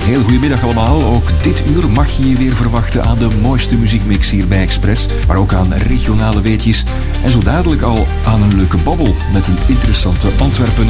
heel goedemiddag allemaal. Ook dit uur mag je je weer verwachten aan de mooiste muziekmix hier bij Express. Maar ook aan regionale weetjes. En zo dadelijk al aan een leuke babbel met een interessante Antwerpenaar.